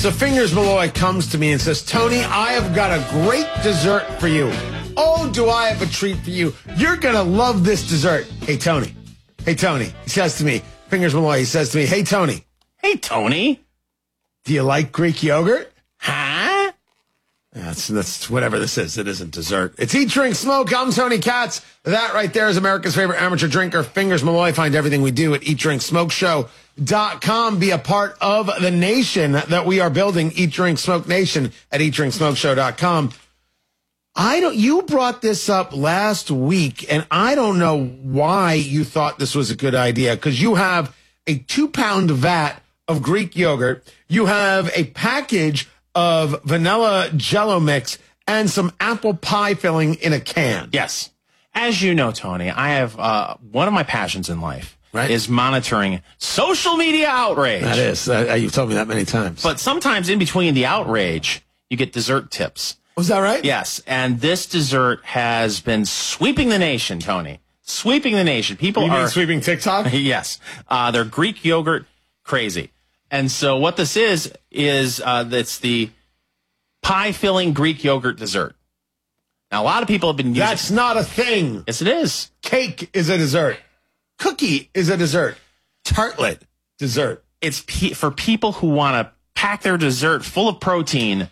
So Fingers Malloy comes to me and says, Tony, I have got a great dessert for you. Oh, do I have a treat for you. You're going to love this dessert. Hey, Tony. He says to me, Fingers Malloy, he says to me, hey, Tony. Hey, Tony. Do you like Greek yogurt? Huh? That's whatever this is. It isn't dessert. It's Eat, Drink, Smoke. I'm Tony Katz. That right there is America's favorite amateur drinker, Fingers Malloy. Find everything we do at eatdrinksmokeshow.com. Be a part of the nation that we are building, Eat, Drink, Smoke Nation at eatdrinksmokeshow.com. You brought this up last week, and I don't know why you thought this was a good idea, because you have a 2-pound vat of Greek yogurt. You have a package of vanilla Jell-O mix and some apple pie filling in a can. Yes. As you know, Tony, I have one of my passions in life is monitoring social media outrage. That is. You've told me that many times. But sometimes in between the outrage, you get dessert tips. Was that right? Yes. And this dessert has been sweeping the nation, Tony. Sweeping the nation. People You are mean sweeping TikTok? Yes. They're Greek yogurt crazy. And so what this is it's the pie-filling Greek yogurt dessert. Now, a lot of people have been using... That's not a thing. Yes, it is. Cake is a dessert. Cookie is a dessert. Tartlet, dessert. It's for people who want to pack their dessert full of protein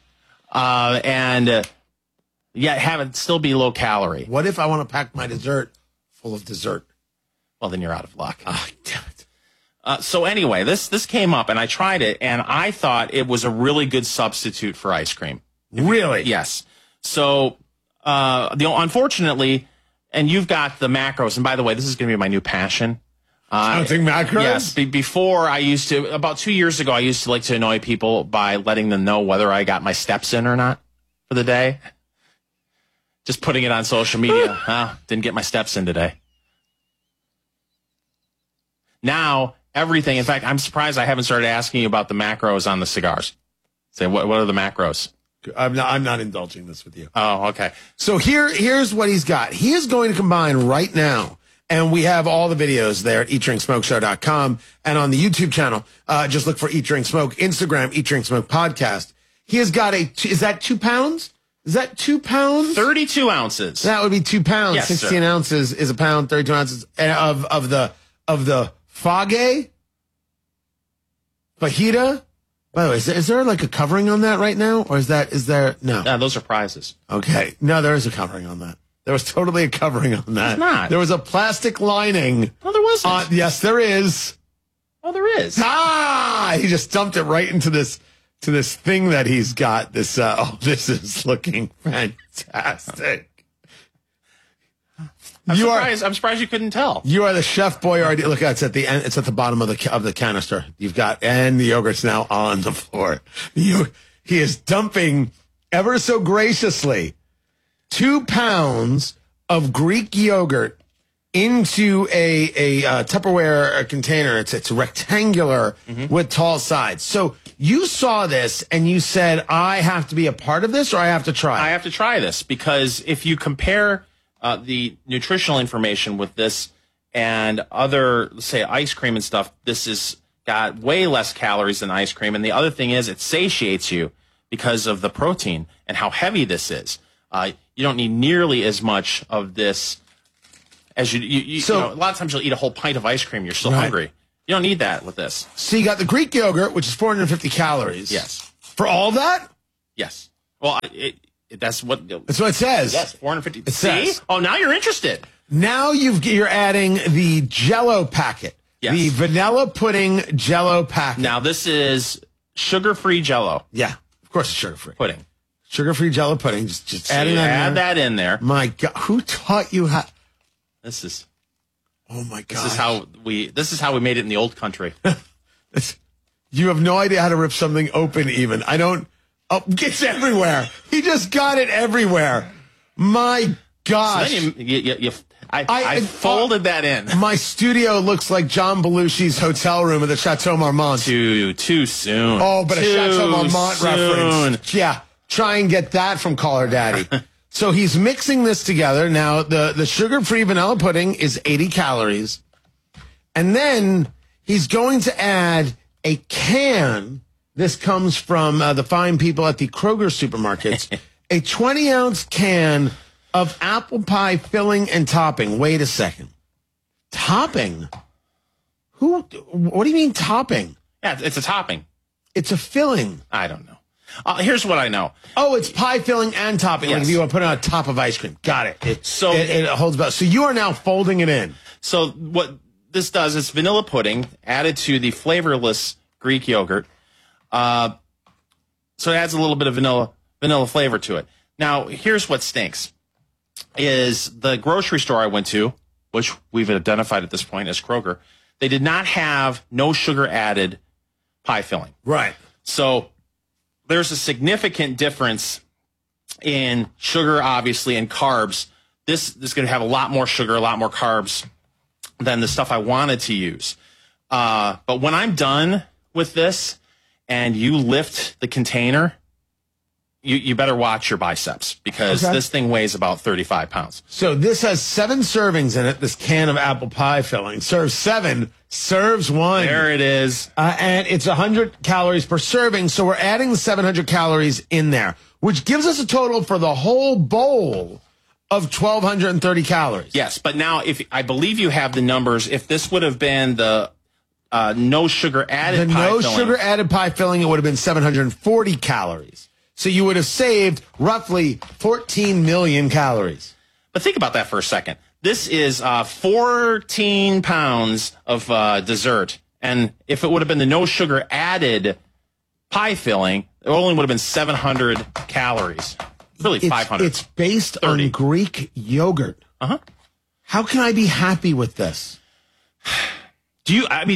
and yet have it still be low calorie. What if I want to pack my dessert full of dessert? Well, then you're out of luck. Oh, damn it. So anyway, this came up, and I tried it, and I thought it was a really good substitute for ice cream. Really? Yes. So, unfortunately, and you've got the macros, and by the way, this is going to be my new passion. Counting macros? Yes. Before about 2 years ago, I used to like to annoy people by letting them know whether I got my steps in or not for the day. Just putting it on social media. Didn't get my steps in today. Now, everything. In fact, I'm surprised I haven't started asking you about the macros on the cigars. Say, what are the macros? I'm not indulging this with you. Oh, okay. So here's what he's got. He is going to combine right now, and we have all the videos there at eatdrinksmokeshow.com and on the YouTube channel. Just look for Eat, Drink, Smoke. Instagram, Eat, Drink, Smoke Podcast. He has got is that 2 pounds? Is that 2 pounds? 32 ounces. That would be 2 pounds. Yes, 16 ounces is a pound, 32 ounces of the fage? Fajita? By the way, is there like a covering on that right now? Or is there? No. Those are prizes. Okay. No, there is a covering on that. There was totally a covering on that. There's not. There was a plastic lining. No, there wasn't. Yes, there is. Oh, there is. He just dumped it right into this thing that he's got. This is looking fantastic. I'm surprised you couldn't tell. You are the Chef Boyardee. Look, it's at the end. It's at the bottom of the canister. And the yogurt's now on the floor. He is dumping ever so graciously 2 pounds of Greek yogurt into a Tupperware container. It's rectangular with tall sides. So you saw this and you said, I have to be a part of this, or I have to try? I have to try this, because if you compare the nutritional information with this and other, say, ice cream and stuff, this has got way less calories than ice cream. And the other thing is, it satiates you because of the protein and how heavy this is. You don't need nearly as much of this as you know, a lot of times you'll eat a whole pint of ice cream. You're still hungry. You don't need that with this. So you got the Greek yogurt, which is 450 calories. Yes. For all that? Yes. Well, that's what it says. Yes, 450. It says. See? Oh, now you're interested. Now you're adding the Jell-O packet. Yes. The vanilla pudding Jell-O packet. Now this is sugar-free Jell-O. Yeah, of course it's sugar-free. Pudding. Sugar-free Jell-O pudding. Just adding that in add there. that in there. My God, who taught you how? This is. Oh my God. This is how we made it in the old country. You have no idea how to rip something open. Even I don't. Oh, it's everywhere. He just got it everywhere. My gosh. So then I folded that in. My studio looks like John Belushi's hotel room at the Chateau Marmont. Too soon. Oh, but a Chateau Marmont reference. Yeah. Try and get that from Call Her Daddy. So he's mixing this together. Now, the sugar-free vanilla pudding is 80 calories. And then he's going to add a can This comes from the fine people at the Kroger supermarkets. A 20-ounce can of apple pie filling and topping. Wait a second. Topping? What do you mean topping? Yeah, it's a topping. It's a filling. I don't know. Here's what I know. Oh, it's pie filling and topping. Yes. Like if you want to put it on top of ice cream. Got it. It holds about. So you are now folding it in. So what this does is vanilla pudding added to the flavorless Greek yogurt. So it adds a little bit of vanilla flavor to it. Now, here's what stinks. Is the grocery store I went to, which we've identified at this point as Kroger, they did not have no sugar added pie filling. Right. So there's a significant difference in sugar, obviously, and carbs. This is going to have a lot more sugar, a lot more carbs than the stuff I wanted to use. But when I'm done with this and you lift the container, you better watch your biceps because this thing weighs about 35 pounds. So this has 7 servings in it, this can of apple pie filling. Serves 7, serves 1. There it is. And it's 100 calories per serving, so we're adding the 700 calories in there, which gives us a total for the whole bowl of 1,230 calories. Yes, but now if I believe you have the numbers, if this would have been the no sugar added pie filling. The no sugar added pie filling, it would have been 740 calories. So you would have saved roughly 14 million calories. But think about that for a second. This is 14 pounds of dessert. And if it would have been the no sugar added pie filling, it only would have been 700 calories. Really 500. It's based 30. on Greek yogurt. Uh-huh. How can I be happy with this? Do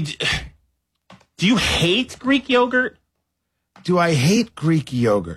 you hate Greek yogurt? Do I hate Greek yogurt?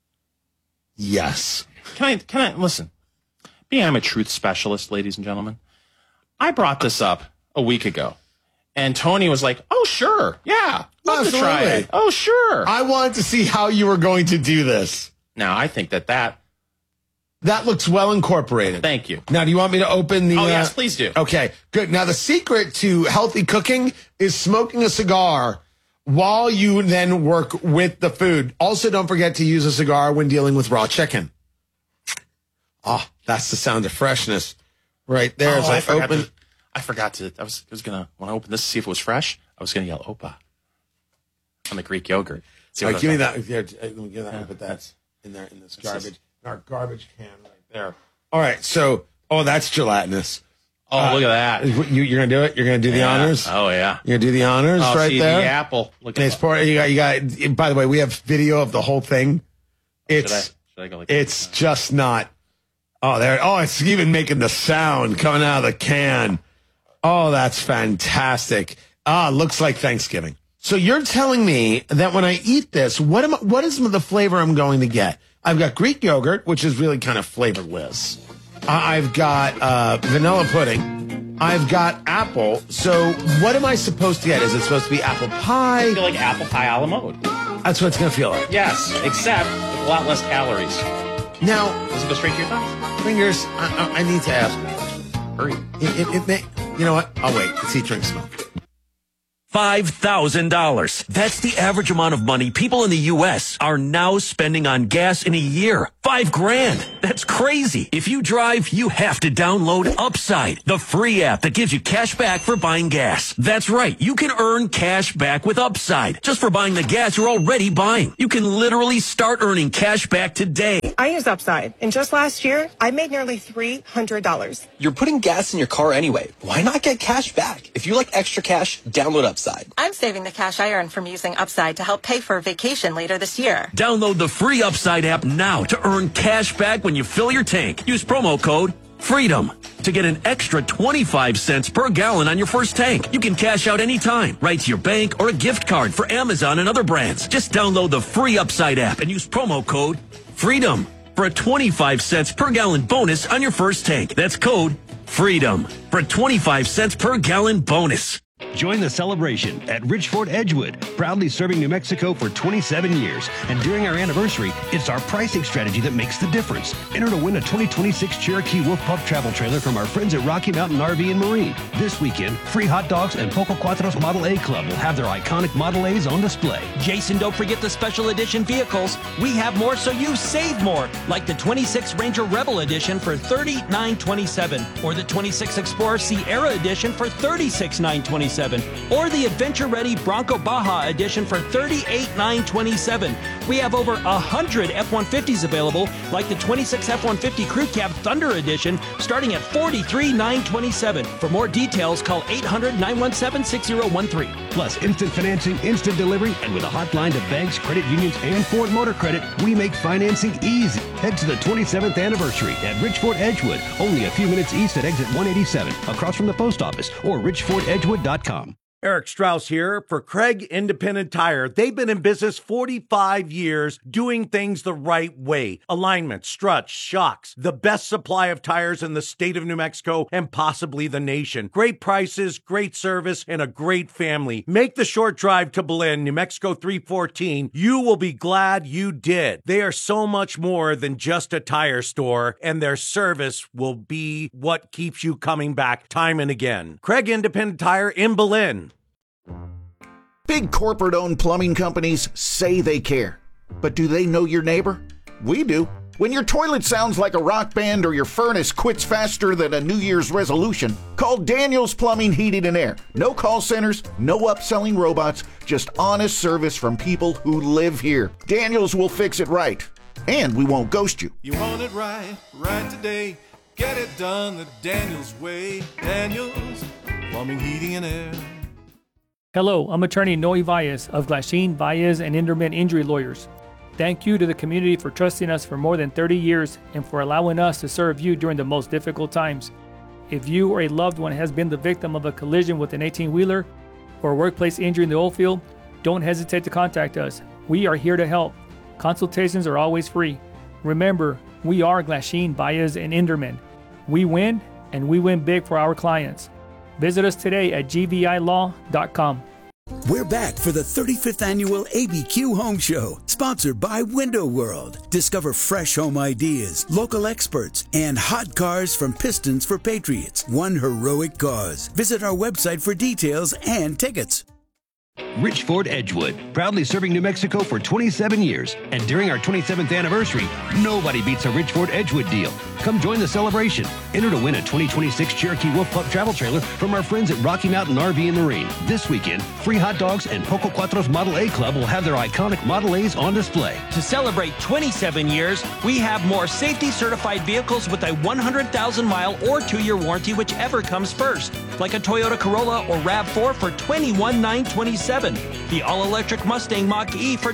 Yes. Can I listen? Being I'm a truth specialist, ladies and gentlemen, I brought this up a week ago. And Tony was like, "Oh, sure. Yeah. Love to try it. Oh, sure." I wanted to see how you were going to do this. Now, I think that looks well incorporated. Thank you. Now, do you want me to open the... Oh, yes, please do. Okay, good. Now, the secret to healthy cooking is smoking a cigar while you then work with the food. Also, don't forget to use a cigar when dealing with raw chicken. Oh, that's the sound of freshness right there. Oh, As I forgot to. I was gonna when I open this to see if it was fresh. I was gonna yell "Opa" on the Greek yogurt. All right, give me that. Here, let me give that. Put that in there in this garbage. In our garbage can right there. All right. So, that's gelatinous. Oh, look at that. You're gonna do it. You're gonna do the honors. Oh yeah. You're gonna do the honors right there. The apple. Look at that. You got. By the way, we have video of the whole thing. Should I go like it's that? Just not. Oh, there. Oh, it's even making the sound coming out of the can. Oh, that's fantastic. Looks like Thanksgiving. So you're telling me that when I eat this, what is the flavor I'm going to get? I've got Greek yogurt, which is really kind of flavorless. I've got vanilla pudding. I've got apple. So what am I supposed to get? Is it supposed to be apple pie? I feel like apple pie a la mode. That's what it's going to feel like. Yes, except with a lot less calories. Now, does it go straight to your thoughts? Fingers, I need to ask you. Hurry. It may, you know what? I'll wait. Let's eat, drink, smoke. $5,000. That's the average amount of money people in the U.S. are now spending on gas in a year. $5,000. That's crazy. If you drive, you have to download Upside, the free app that gives you cash back for buying gas. That's right. You can earn cash back with Upside just for buying the gas you're already buying. You can literally start earning cash back today. I use Upside, and just last year, I made nearly $300. You're putting gas in your car anyway. Why not get cash back? If you like extra cash, download Upside. I'm saving the cash I earn from using Upside to help pay for a vacation later this year. Download the free Upside app now to earn cash back when you fill your tank. Use promo code FREEDOM to get an extra 25 cents per gallon on your first tank. You can cash out anytime, right to your bank or a gift card for Amazon and other brands. Just download the free Upside app and use promo code FREEDOM for a 25 cents per gallon bonus on your first tank. That's code FREEDOM for a 25 cents per gallon bonus. Join the celebration at Richford Edgewood, proudly serving New Mexico for 27 years. And during our anniversary, it's our pricing strategy that makes the difference. Enter to win a 2026 Cherokee Wolf Pup travel trailer from our friends at Rocky Mountain RV and Marine. This weekend, free hot dogs and Poco Cuatros Model A Club will have their iconic Model A's on display. Jason, don't forget the special edition vehicles. We have more so you save more, like the 26 Ranger Rebel Edition for $39.27, or the 26 Explorer Sierra Edition for $36,927. Or the Adventure Ready Bronco Baja Edition for $38,927. We have over 100 F-150s available, like the 26 F-150 Crew Cab Thunder Edition, starting at $43,927. For more details, call 800-917-6013. Plus instant financing, instant delivery, and with a hotline to banks, credit unions, and Ford Motor Credit, we make financing easy. Head to the 27th anniversary at Richford Edgewood, only a few minutes east at exit 187, across from the post office, or richfordedgewood.com. Eric Strauss here for Craig Independent Tire. They've been in business 45 years doing things the right way. Alignment, struts, shocks, the best supply of tires in the state of New Mexico and possibly the nation. Great prices, great service, and a great family. Make the short drive to Belen, New Mexico 314. You will be glad you did. They are so much more than just a tire store, and their service will be what keeps you coming back time and again. Craig Independent Tire in Belen. Big corporate-owned plumbing companies say they care. But do they know your neighbor? We do. When your toilet sounds like a rock band or your furnace quits faster than a New Year's resolution, call Daniels Plumbing, Heating, and Air. No call centers, no upselling robots, just honest service from people who live here. Daniels will fix it right. And we won't ghost you. You want it right today. Get it done the Daniels way. Daniels Plumbing, Heating, and Air. Hello, I'm attorney Noe Valles of Glasheen, Valles, and Inderman Injury Lawyers. Thank you to the community for trusting us for more than 30 years and for allowing us to serve you during the most difficult times. If you or a loved one has been the victim of a collision with an 18-wheeler or a workplace injury in the oil field, don't hesitate to contact us. We are here to help. Consultations are always free. Remember, we are Glasheen, Valles, and Inderman. We win, and we win big for our clients. Visit us today at gvilaw.com. We're back for the 35th annual ABQ Home Show, sponsored by Window World. Discover fresh home ideas, local experts, and hot cars from Pistons for Patriots. One heroic cause. Visit our website for details and tickets. Richford Edgewood, proudly serving New Mexico for 27 years. And during our 27th anniversary, nobody beats a Richford Edgewood deal. Come join the celebration. Enter to win a 2026 Cherokee Wolf Pup travel trailer from our friends at Rocky Mountain RV and Marine. This weekend, free hot dogs and Poco Cuatros Model A Club will have their iconic Model A's on display. To celebrate 27 years, we have more safety-certified vehicles with a 100,000-mile or 2-year warranty, whichever comes first, like a Toyota Corolla or RAV4 for $21,927. The all-electric Mustang Mach-E for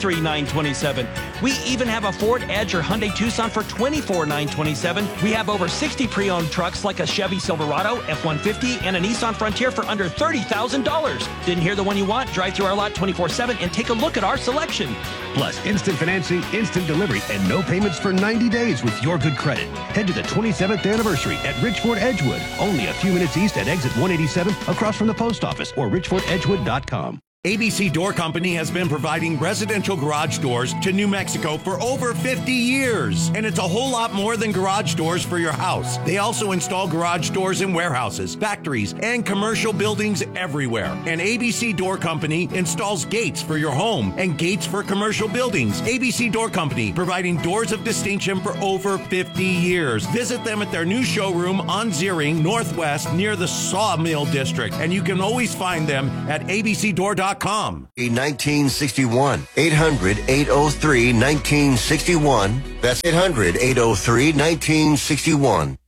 $23,927. We even have a Ford Edge or Hyundai Tucson for $24,927. We have over 60 pre-owned trucks like a Chevy Silverado, F-150, and a Nissan Frontier for under $30,000. Didn't hear the one you want? Drive through our lot 24/7 and take a look at our selection. Plus instant financing, instant delivery, and no payments for 90 days with your good credit. Head to the 27th anniversary at Richford Edgewood, only a few minutes east at exit 187, across from the post office, or richfordedgewood.com. ABC Door Company has been providing residential garage doors to New Mexico for over 50 years. And it's a whole lot more than garage doors for your house. They also install garage doors in warehouses, factories, and commercial buildings everywhere. And ABC Door Company installs gates for your home and gates for commercial buildings. ABC Door Company, providing doors of distinction for over 50 years. Visit them at their new showroom on Ziering Northwest near the Sawmill District. And you can always find them at abcdoor.com. 1961. 800-803-1961. That's 800-803-1961.